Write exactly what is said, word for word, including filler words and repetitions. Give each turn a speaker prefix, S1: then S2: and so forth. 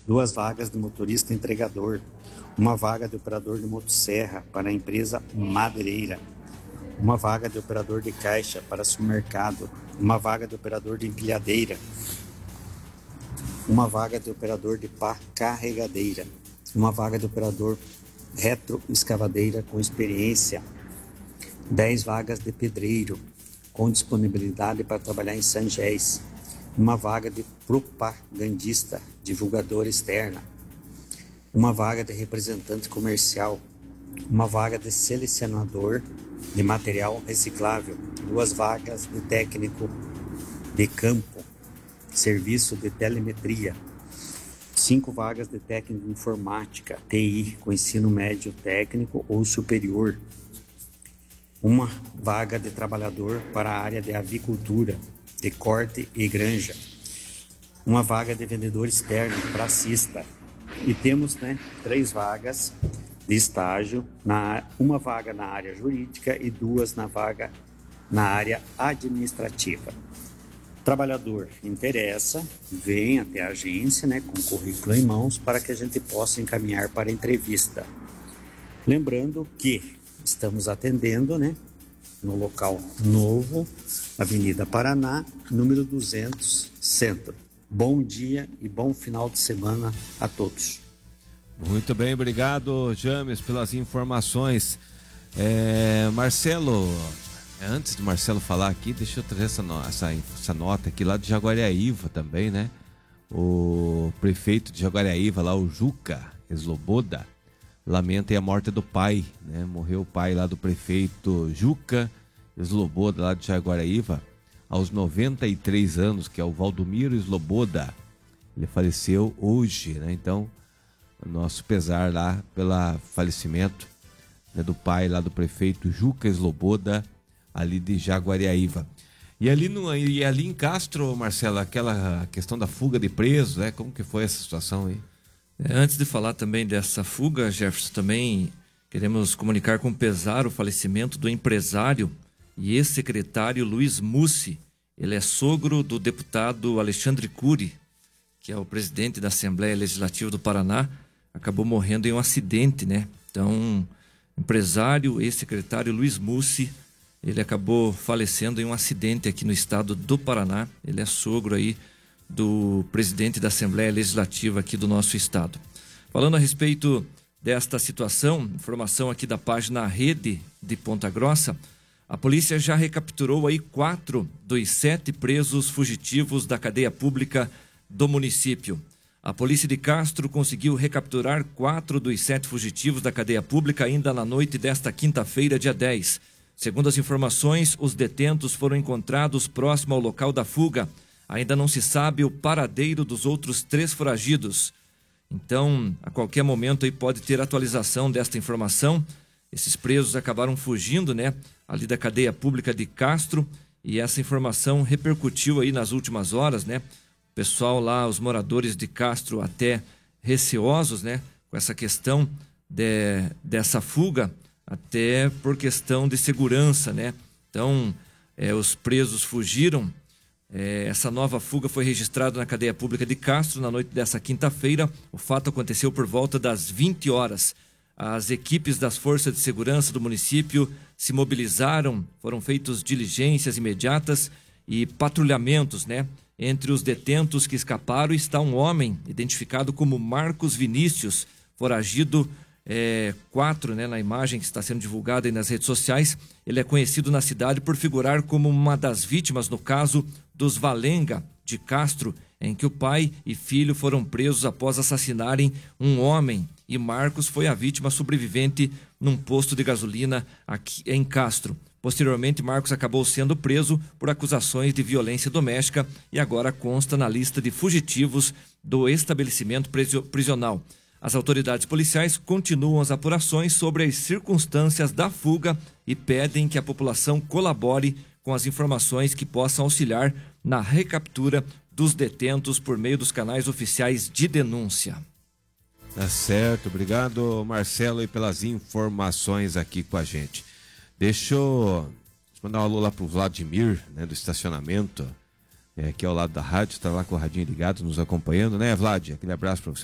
S1: duas vagas de motorista entregador, uma vaga de operador de motosserra para a empresa madeireira, uma vaga de operador de caixa para supermercado, uma vaga de operador de empilhadeira, uma vaga de operador de pá carregadeira, uma vaga de operador retroescavadeira com experiência, dez vagas de pedreiro com disponibilidade para trabalhar em Sangés, uma vaga de propagandista, divulgadora externa, uma vaga de representante comercial, uma vaga de selecionador de material reciclável, duas vagas de técnico de campo, serviço de telemetria, cinco vagas de técnico de informática, T I, com ensino médio técnico ou superior, uma vaga de trabalhador para a área de avicultura, de corte e granja, uma vaga de vendedor externo, pracista, e temos, né, três vagas de estágio, na, uma vaga na área jurídica e duas na vaga na área administrativa. Trabalhador interessa, vem até a agência, né, com currículo em mãos para que a gente possa encaminhar para a entrevista. Lembrando que estamos atendendo, né, no local novo, Avenida Paraná, número duzentos, Centro. Bom dia e bom final de semana a todos.
S2: Muito bem, obrigado, James, pelas informações. É, Marcelo, antes de Marcelo falar aqui, deixa eu trazer essa, essa, essa nota aqui lá de Jaguariaíva também, né? O prefeito de Jaguariaíva, lá, o Juca Sloboda, lamenta a morte do pai, né? Morreu o pai lá do prefeito Juca Sloboda, lá de Jaguariaíva, aos noventa e três anos, que é o Valdomiro Sloboda. Ele faleceu hoje, né? Então, nosso pesar lá pelo falecimento, né, do pai lá do prefeito Juca Sloboda, ali de Jaguariaíva. E ali, no, e ali em Castro, Marcelo, aquela questão da fuga de presos, né? Como que foi essa situação aí?
S3: É, antes de falar também dessa fuga, Jefferson, também queremos comunicar com pesar o falecimento do empresário e ex-secretário Luiz Mussi. Ele é sogro do deputado Alexandre Cury, que é o presidente da Assembleia Legislativa do Paraná, acabou morrendo em um acidente, né? Então, empresário e secretário Luiz Mussi, ele acabou falecendo em um acidente aqui no estado do Paraná. Ele é sogro aí do presidente da Assembleia Legislativa aqui do nosso estado. Falando a respeito desta situação, informação aqui da página Rede de Ponta Grossa, a polícia já recapturou aí quatro dos sete presos fugitivos da cadeia pública do município. A polícia de Castro conseguiu recapturar quatro dos sete fugitivos da cadeia pública ainda na noite desta quinta-feira, dia dez. Segundo as informações, os detentos foram encontrados próximo ao local da fuga. Ainda não se sabe o paradeiro dos outros três foragidos. Então, a qualquer momento aí pode ter atualização desta informação. Esses presos acabaram fugindo, né, ali da cadeia pública de Castro, e essa informação repercutiu aí nas últimas horas, né? O pessoal lá, os moradores de Castro, até receosos, né, com essa questão de, dessa fuga, até por questão de segurança, né? Então, é, os presos fugiram. É, essa nova fuga foi registrada na cadeia pública de Castro na noite dessa quinta-feira. O fato aconteceu por volta das vinte horas. As equipes das forças de segurança do município se mobilizaram, foram feitas diligências imediatas e patrulhamentos, né? Entre os detentos que escaparam está um homem identificado como Marcos Vinícius, foragido é, quatro, né, na imagem que está sendo divulgada aí nas redes sociais. Ele é conhecido na cidade por figurar como uma das vítimas no caso dos Valenga de Castro, em que o pai e filho foram presos após assassinarem um homem, e Marcos foi a vítima sobrevivente num posto de gasolina aqui em Castro. Posteriormente, Marcos acabou sendo preso por acusações de violência doméstica e agora consta na lista de fugitivos do estabelecimento prisional. As autoridades policiais continuam as apurações sobre as circunstâncias da fuga e pedem que a população colabore com as informações que possam auxiliar na recaptura dos detentos por meio dos canais oficiais de denúncia.
S2: Tá certo, obrigado, Marcelo, e pelas informações aqui com a gente. Deixa eu mandar um alô lá pro Vladimir, né, do estacionamento, é, aqui ao lado da rádio, está lá com o radinho ligado, nos acompanhando, né, Vlad? Aquele abraço para você.